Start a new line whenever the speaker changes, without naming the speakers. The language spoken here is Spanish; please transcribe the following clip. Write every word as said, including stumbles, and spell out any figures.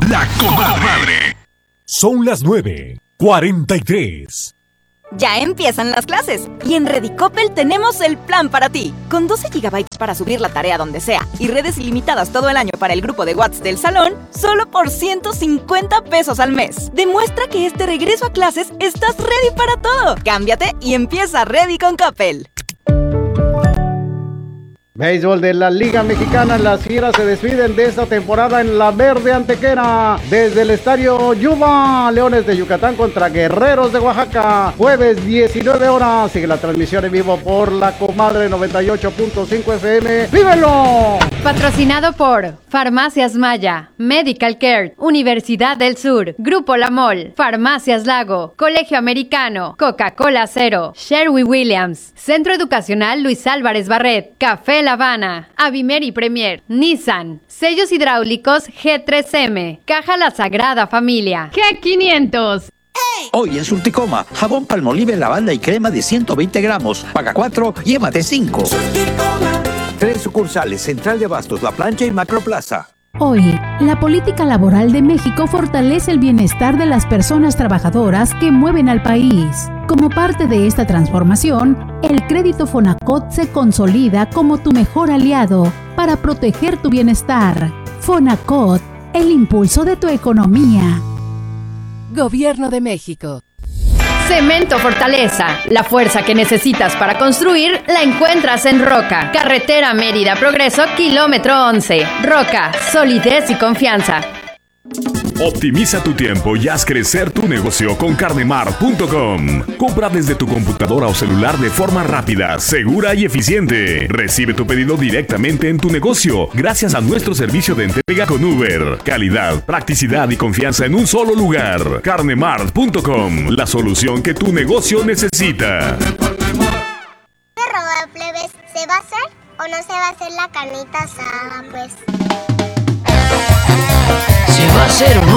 La Comadre.
Son las nueve cuarenta y tres.
Ya empiezan las clases y en Ready Coppel tenemos el plan para ti. Con doce gigabytes para subir la tarea donde sea y redes ilimitadas todo el año para el grupo de WhatsApp del salón, solo por ciento cincuenta pesos al mes. Demuestra que este regreso a clases estás ready para todo. Cámbiate y empieza Ready con Coppel.
Béisbol de la Liga Mexicana, las Fieras se despiden de esta temporada en la Verde Antequera. Desde el Estadio Yuba, Leones de Yucatán contra Guerreros de Oaxaca. Jueves diecinueve horas, sigue la transmisión en vivo por La Comadre noventa y ocho punto cinco F M. ¡Vívelo!
Patrocinado por Farmacias Maya, Medical Care, Universidad del Sur, Grupo La Mol, Farmacias Lago, Colegio Americano, Coca-Cola Cero, Sherwin Williams, Centro Educacional Luis Álvarez Barret, Café La Habana, Avimeri Premier, Nissan, Sellos Hidráulicos G tres M, Caja La Sagrada Familia, G quinientos.
Hoy en Surticoma, jabón Palmolive, lavanda y crema de ciento veinte gramos. Paga cuatro, llévate cinco. Tres sucursales, Central de Abastos, La Plancha y Macroplaza.
Hoy, la política laboral de México fortalece el bienestar de las personas trabajadoras que mueven al país. Como parte de esta transformación, el crédito Fonacot se consolida como tu mejor aliado para proteger tu bienestar. Fonacot, el impulso de tu economía.
Gobierno de México.
Cemento Fortaleza, la fuerza que necesitas para construir la encuentras en Roca. Carretera Mérida Progreso, kilómetro once. Roca, solidez y confianza.
Optimiza tu tiempo y haz crecer tu negocio con carnemart punto com. Compra desde tu computadora o celular de forma rápida, segura y eficiente. Recibe tu pedido directamente en tu negocio gracias a nuestro servicio de entrega con Uber. Calidad, practicidad y confianza en un solo lugar. carnemart punto com, la solución que tu negocio necesita.
Perro de plebes, ¿se va a hacer o no se va a hacer la carnita asada, pues?
¿Se va a hacer o